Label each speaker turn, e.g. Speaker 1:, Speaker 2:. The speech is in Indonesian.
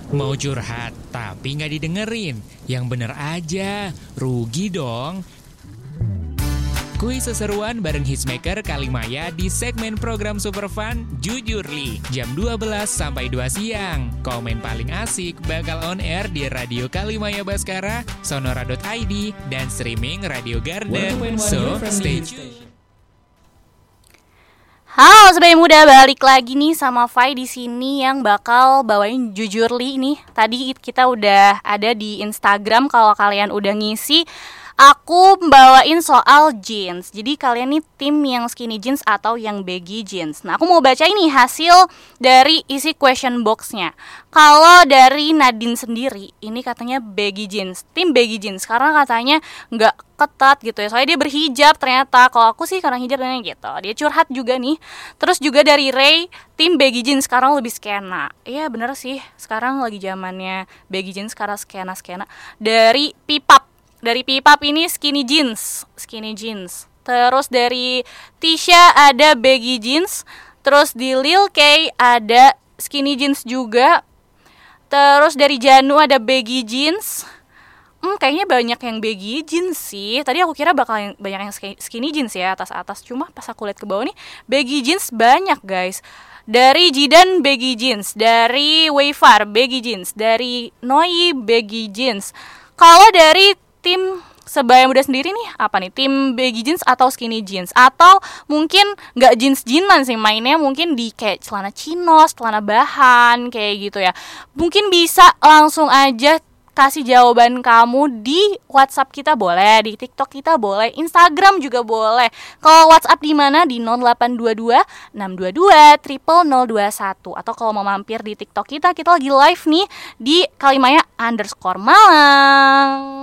Speaker 1: Mau curhat, tapi nggak didengerin. Yang bener aja, rugi dong. Kuis seseruan bareng Hitsmaker Kalimaya di segmen program Super Fun Jujur Li, jam 12 sampai 2 siang. Komen paling asik bakal on air di Radio Kalimaya Baskara, sonora.id, dan streaming Radio Garden. So, stay tune.
Speaker 2: Halo Sobat Muda, balik lagi nih sama Fai di sini yang bakal bawain Jujur Li nih. Tadi kita udah ada di Instagram kalau kalian udah ngisi. Aku bawain soal jeans. Jadi kalian nih tim yang skinny jeans atau yang baggy jeans. Nah, aku mau baca ini hasil dari isi question box-nya. Kalau dari Nadine sendiri, ini katanya baggy jeans, tim baggy jeans, karena katanya nggak ketat gitu ya. Soalnya dia berhijab ternyata. Kalau aku sih karena hijabnya gitu. Dia curhat juga nih. Terus juga dari Ray, tim baggy jeans sekarang lebih skena. Iya bener sih, sekarang lagi zamannya baggy jeans sekarang skena-skena. Dari Pipap ini skinny jeans. Terus dari Tisha ada baggy jeans. Terus di Lil K ada skinny jeans juga. Terus dari Janu ada baggy jeans. Kayaknya banyak yang baggy jeans sih. Tadi aku kira bakal banyak yang skinny jeans ya, atas-atas. Cuma pas aku lihat ke bawah nih, baggy jeans banyak guys. Dari Jidan baggy jeans, dari Wayfar baggy jeans, dari Noi baggy jeans. Kalau dari tim Sebaya Muda sendiri nih, apa nih? Tim baggy jeans atau skinny jeans? Atau mungkin gak jeans-jeanan sih mainnya, mungkin di kayak celana chinos, celana bahan, kayak gitu ya. Mungkin bisa langsung aja kasih jawaban kamu di WhatsApp kita boleh, di TikTok kita boleh, Instagram juga boleh. Kalau WhatsApp di mana? Di 0822 622 0021. Atau kalau mau mampir di TikTok kita lagi live nih di Kalimaya_Malang.